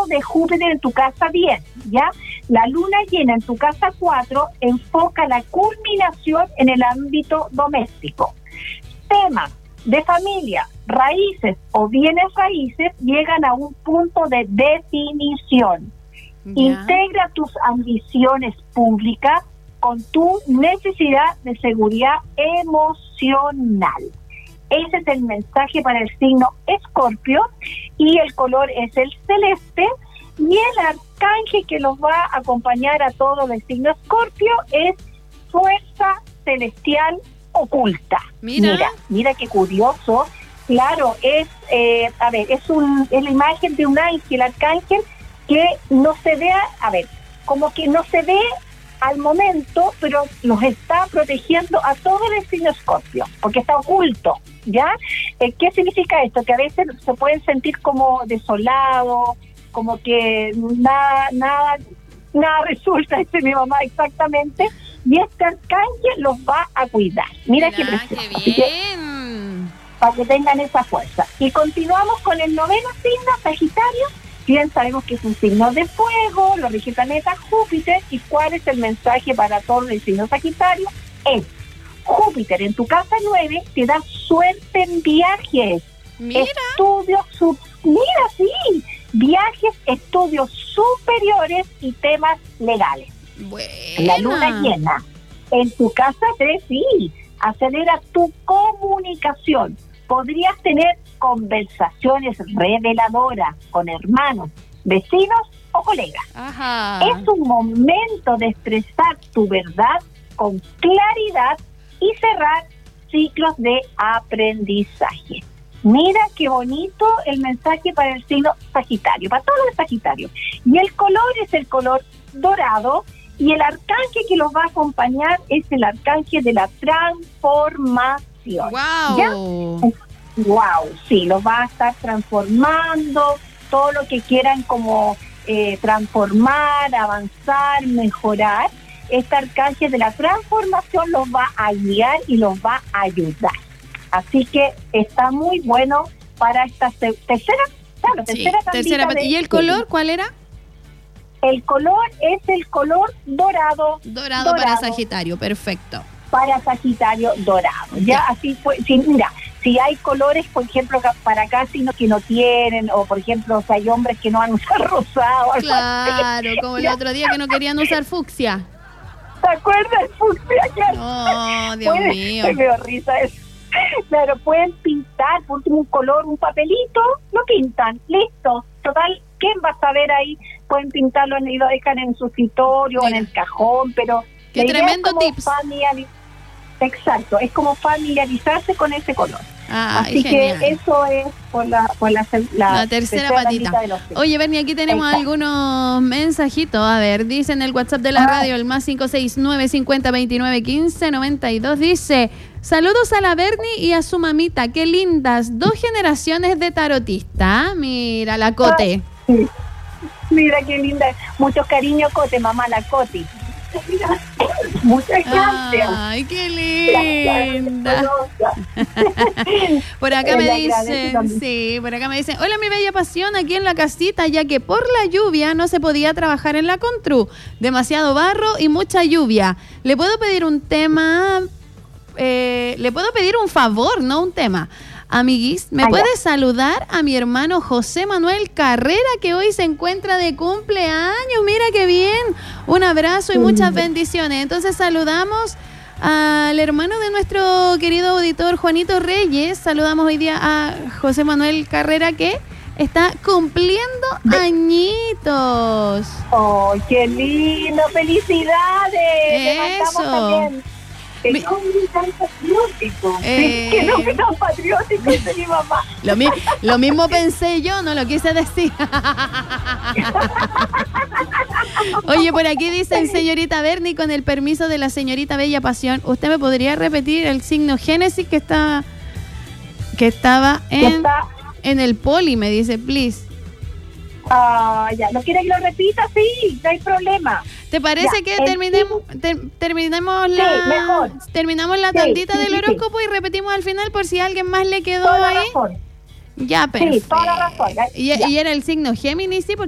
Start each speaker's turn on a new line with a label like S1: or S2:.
S1: de Júpiter en tu casa 10, ¿ya? La luna llena en tu casa 4 enfoca la culminación en el ámbito doméstico. Temas de familia, raíces o bienes raíces llegan a un punto de definición.
S2: Ya.
S1: Integra tus ambiciones públicas con tu necesidad de seguridad emocional. Ese es el mensaje para el signo Escorpio y el color es el celeste y el arcángel que los va a acompañar a todos el signo Escorpio es Fuerza Celestial Oculta. Mira qué curioso. Claro, es la imagen de un ángel, arcángel, que no se ve, como que no se ve al momento, pero los está protegiendo a todo el signo Escorpio, porque está oculto, ¿ya? ¿Qué significa esto? Que a veces se pueden sentir como desolados, como que nada resulta, dice mi mamá exactamente, y este arcángel los va a cuidar. Mira qué precioso.
S2: ¡Qué bien!
S1: Para que tengan esa fuerza. Y continuamos con el noveno signo, Sagitario. Bien, sabemos que es un signo de fuego, lo rige el planeta Júpiter. ¿Y cuál es el mensaje para todo el signo Sagitario? Es Júpiter en tu casa 9 te da suerte en viajes, estudios, viajes, estudios superiores y temas legales.
S2: Buena.
S1: La luna llena en tu casa 3, acelera tu comunicación. Podrías tener conversaciones reveladoras con hermanos, vecinos o colegas.
S2: Ajá.
S1: Es un momento de expresar tu verdad con claridad y cerrar ciclos de aprendizaje. Mira qué bonito el mensaje para el signo Sagitario, para todos los Sagitarios. Y el color es el color dorado y el arcángel que los va a acompañar es el arcángel de la transformación.
S2: ¡Wow!
S1: ¿Ya? ¡Wow! Sí, los va a estar transformando, todo lo que quieran como transformar, avanzar, mejorar. Este arcángel de la transformación los va a guiar y los va a ayudar. Así que está muy bueno para esta tercera tandita.
S2: ¿Y el color cuál era?
S1: El color es el color dorado.
S2: Dorado para Sagitario, perfecto.
S1: Para Sagitario dorado. Ya así fue. Sí, mira, si hay colores, por ejemplo, para casinos que no tienen, o por ejemplo, si hay hombres que no van a usar rosado.
S2: Claro, como el otro día que no querían usar fucsia.
S1: ¿Te acuerdas del fucsia? Claro.
S2: Oh, Dios mío.
S1: Me dio risa eso. Claro, pueden pintar, por último, un color, un papelito, lo pintan, listo. Total, ¿quién va a saber ahí? Pueden pintarlo y lo dejan en su escritorio o en el cajón, pero...
S2: Qué tremendo tips.
S1: Exacto, es como familiarizarse con ese color. Así
S2: genial.
S1: Que eso es por la
S2: tercera patita. Oye, Bernie, aquí tenemos algunos mensajitos. A ver, dice en el WhatsApp de la radio, el más 569 50 29 15 92, dice: saludos a la Bernie y a su mamita, qué lindas, 2 generaciones de tarotista. Mira, la Cote.
S1: Sí. Mira qué linda, muchos cariños, Cote, mamá, la Coti. Muchas gracias.
S2: Ay, qué linda. Por acá me dicen, hola mi bella pasión, aquí en la casita, ya que por la lluvia no se podía trabajar en la Contru, demasiado barro y mucha lluvia. ¿Le puedo pedir un tema? Le puedo pedir un favor, no un tema. Amiguis, ¿me puedes saludar a mi hermano José Manuel Carrera, que hoy se encuentra de cumpleaños? Mira qué bien. Un abrazo y muchas bendiciones. Entonces saludamos al hermano de nuestro querido auditor Juanito Reyes. Saludamos hoy día a José Manuel Carrera, que está cumpliendo añitos.
S1: ¡Oh, qué lindo! ¡Felicidades!
S2: Eso.
S1: Que no es tan patriótico. Que no es tan patriótico, es mi mamá.
S2: Lo mismo pensé yo, no lo quise decir. Oye, por aquí dicen, señorita Bernie, con el permiso de la señorita Bella Pasión, ¿usted me podría repetir el signo Génesis que estaba en el poli? Me dice, please.
S1: Ya, ¿no quiere que lo repita? Sí, no hay problema.
S2: ¿Te parece que terminamos la tandita del horóscopo y repetimos al final por si a alguien más le quedó ahí? Ya, perfecto.
S1: Sí, toda la razón.
S2: Y era el signo Géminis, sí,